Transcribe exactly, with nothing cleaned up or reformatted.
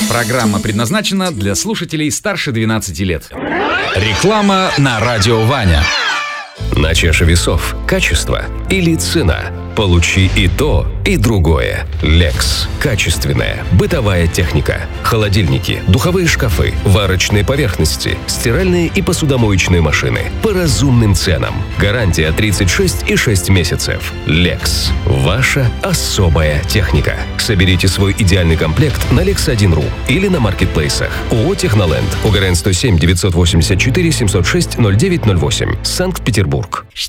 Программа предназначена для слушателей старше двенадцати лет. Реклама на радио Ваня. На чаше весов качество или цена? Получи и то, и другое. Lex. Качественная бытовая техника. Холодильники, духовые шкафы, варочные поверхности, стиральные и посудомоечные машины. По разумным ценам. Гарантия тридцать шесть и шесть месяцев. Lex. Ваша особая техника. Соберите свой идеальный комплект на лекс один точка ру или на маркетплейсах. ООО «Техноленд». УГРН сто семь девятьсот восемьдесят четыре семьсот шесть ноль девять ноль восемь. Санкт-Петербург.